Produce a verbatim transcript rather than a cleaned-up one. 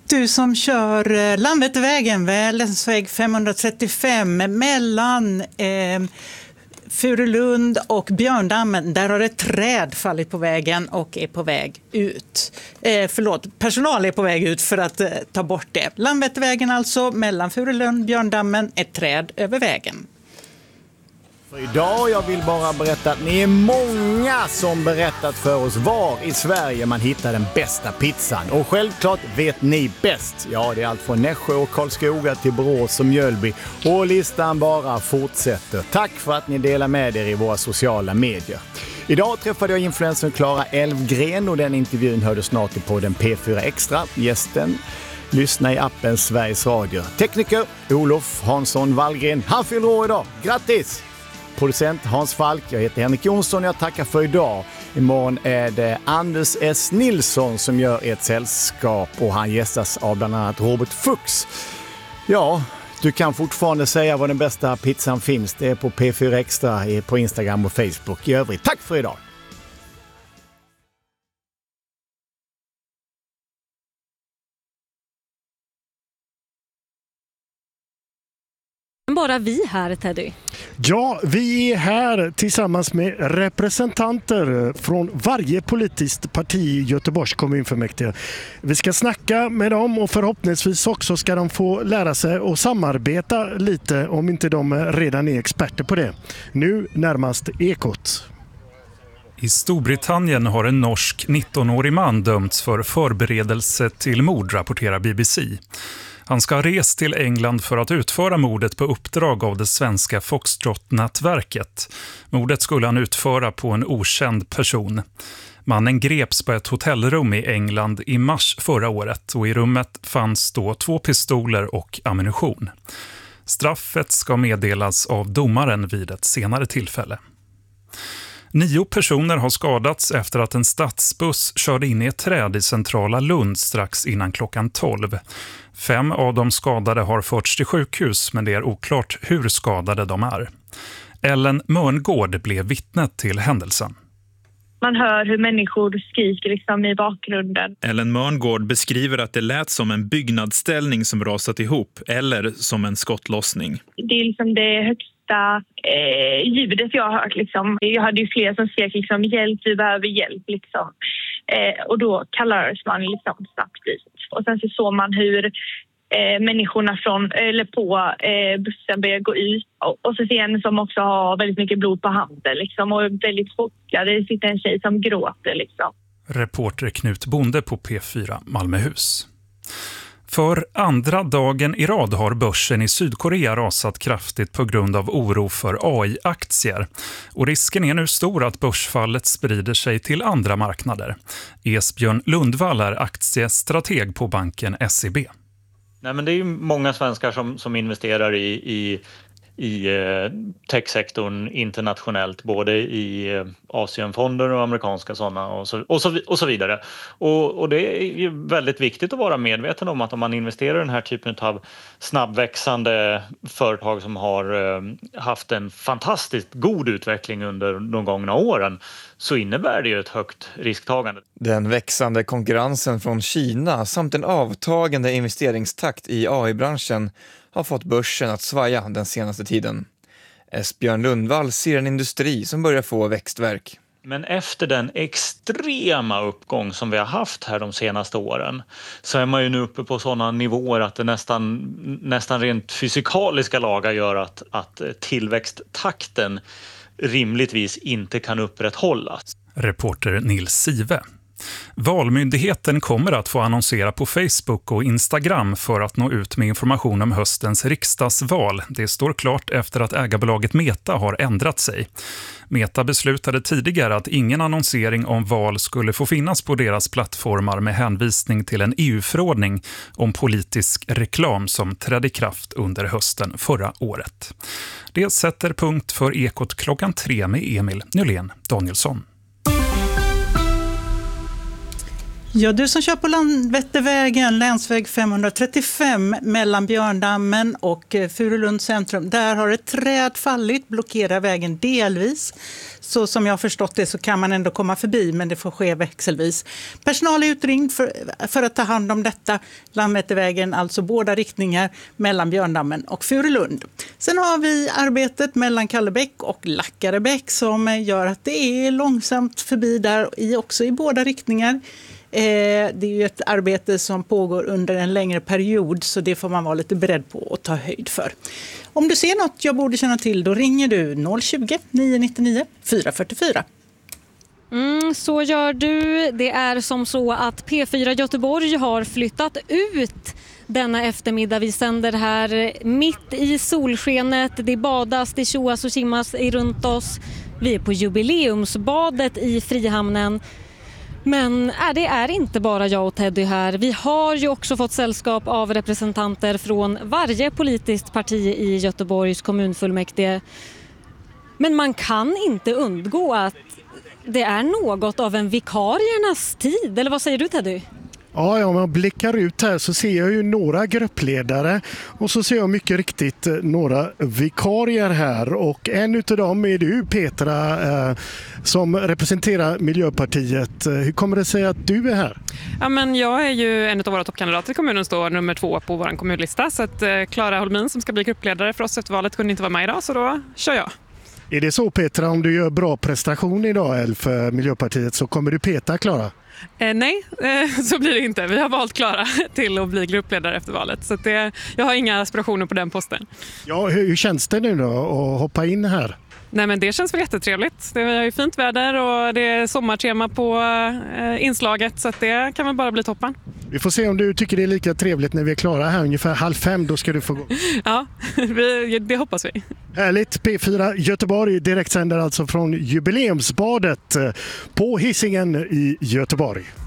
Du som kör Landvettervägen, länsväg femhundratrettiofem mellan eh, Furulund och Björndammen, där har ett träd fallit på vägen och är på väg ut. Eh, förlåt, personal är på väg ut för att eh, ta bort det. Landvettervägen alltså, mellan Furulund och Björndammen, ett träd över vägen. För idag jag vill bara berätta att ni är många som berättat för oss var i Sverige man hittar den bästa pizzan. Och självklart vet ni bäst. Ja, det är allt från Nässjö och Karlskoga till Borås och Mjölby. Och listan bara fortsätter. Tack för att ni delar med er i våra sociala medier. Idag träffade jag influencern Klara Elfgren och den intervjun hörde snart i podden P fyra Extra. Gästen lyssna i appen Sveriges Radio. Tekniker Olof Hansson Wallgren. Han fyller år idag. Grattis! Producent Hans Falk, jag heter Henrik Jonsson och jag tackar för idag. Imorgon är det Anders S. Nilsson som gör ett sällskap och han gästas av bland annat Robert Fuchs. Ja, du kan fortfarande säga var den bästa pizzan finns. Det är på P fyra Extra på Instagram och Facebook. I övrigt, tack för idag! Bara vi här, Teddy. Ja, vi är här tillsammans med representanter från varje politiskt parti i Göteborgs kommunfullmäktige. Vi ska snacka med dem och förhoppningsvis också ska de få lära sig och samarbeta lite om inte de redan är experter på det. Nu närmast Ekot. I Storbritannien har en norsk nittonårig man dömts för förberedelse till mord, rapporterar B B C. Han ska ha rest till England för att utföra mordet på uppdrag av det svenska Foxtrot-nätverket. Mordet skulle han utföra på en okänd person. Mannen greps på ett hotellrum i England i mars förra året och i rummet fanns då två pistoler och ammunition. Straffet ska meddelas av domaren vid ett senare tillfälle. Nio personer har skadats efter att en stadsbuss körde in i ett träd i centrala Lund strax innan klockan tolv. Fem av de skadade har förts till sjukhus, men det är oklart hur skadade de är. Ellen Mörngård blev vittnet till händelsen. Man hör hur människor skriker liksom i bakgrunden. Ellen Mörngård beskriver att det lät som en byggnadsställning som rasat ihop eller som en skottlossning. Det är liksom det högsta eh, ljudet jag har hört. Liksom. Jag hade ju fler som skrek liksom, hjälp, vi behöver hjälp. Liksom. Eh, och då kallades man liksom snabbt dit. Och sen så såg man hur eh, människorna från, eller på eh, bussen började gå ut. Och, och så ser en som också har väldigt mycket blod på handen liksom, och är väldigt chockad. Det sitter en tjej som gråter. Liksom. Reporter Knut Bonde på P fyra Malmöhus. För andra dagen i rad har börsen i Sydkorea rasat kraftigt på grund av oro för A I-aktier. Och risken är nu stor att börsfallet sprider sig till andra marknader. Esbjörn Lundvall är aktiestrateg på banken S E B. Nej, men det är ju många svenskar som, som investerar i, i, i eh, techsektorn internationellt, både i eh, Asienfonder och amerikanska sådana och så, och så, och så vidare. Och, och det är ju väldigt viktigt att vara medveten om att om man investerar i den här typen av snabbväxande företag som har eh, haft en fantastiskt god utveckling under de gångna åren, så innebär det ju ett högt risktagande. Den växande konkurrensen från Kina samt en avtagande investeringstakt i A I-branschen har fått börsen att svaja den senaste tiden. Esbjörn Lundvall ser en industri som börjar få växtverk. Men efter den extrema uppgång som vi har haft här de senaste åren så är man ju nu uppe på sådana nivåer att det nästan, nästan rent fysikaliska lagar gör att, att tillväxttakten rimligtvis inte kan upprätthållas. Reporter Nils Sive. Valmyndigheten kommer att få annonsera på Facebook och Instagram för att nå ut med information om höstens riksdagsval. Det står klart efter att ägarbolaget Meta har ändrat sig. Meta beslutade tidigare att ingen annonsering om val skulle få finnas på deras plattformar med hänvisning till en E U-förordning om politisk reklam som trädde i kraft under hösten förra året. Det sätter punkt för Ekot klockan tre med Emil Nylén Danielsson. Ja, du som kör på Landvettervägen, länsväg femhundratrettiofem mellan Björndammen och Furulund centrum. Där har ett träd fallit, blockerar vägen delvis. Så som jag har förstått det så kan man ändå komma förbi, men det får ske växelvis. Personal är utringd för, för att ta hand om detta. Landvettervägen, alltså båda riktningar mellan Björndammen och Furulund. Sen har vi arbetet mellan Kallebäck och Lackarebäck som gör att det är långsamt förbi där i, också i båda riktningar. Det är ju ett arbete som pågår under en längre period, så det får man vara lite beredd på att ta höjd för. Om du ser något jag borde känna till, då ringer du noll tjugo, nio nio nio, fyra fyra fyra. Mm, så gör du. Det är som så att P fyra Göteborg har flyttat ut denna eftermiddag. Vi sänder här mitt i solskenet. Det badas, det tjoas och simmas runt oss. Vi är på jubileumsbadet i Frihamnen. Men äh, det är inte bara jag och Teddy här. Vi har ju också fått sällskap av representanter från varje politiskt parti i Göteborgs kommunfullmäktige. Men man kan inte undgå att det är något av en vikariernas tid. Eller vad säger du, Teddy? Ja, om jag blickar ut här så ser jag ju några gruppledare och så ser jag mycket riktigt några vikarier här. Och en utav dem är du, Petra, eh, som representerar Miljöpartiet. Hur kommer det sig att du är här? Ja, men jag är ju en av våra toppkandidater i kommunen, står nummer två på vår kommunlista. Så att eh, Clara Holmin som ska bli gruppledare för oss efter valet kunde inte vara med idag, så då kör jag. Är det så, Petra, om du gör bra prestation idag för Miljöpartiet så kommer du peta Clara? Eh, nej, eh, så blir det inte. Vi har valt Clara till att bli gruppledare efter valet. Så att det, jag har inga aspirationer på den posten. Ja, hur, hur känns det nu då att hoppa in här? Nej, men det känns väl jättetrevligt. Det är ju fint väder och det är sommartema på eh, inslaget, så att det kan väl bara bli toppen. Vi får se om du tycker det är lika trevligt när vi är klara här ungefär halv fem, då ska du få gå. Ja, vi, det hoppas vi. Härligt. P fyra Göteborg direktsänder alltså från jubileumsbadet på Hisingen i Göteborg.